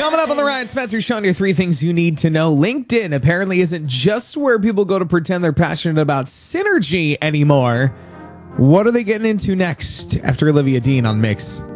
Coming up on the Ryan Spencer Show, your 3 things you need to know. LinkedIn apparently isn't just where people go to pretend they're passionate about synergy anymore. What are they getting into next after Olivia Dean on Mix?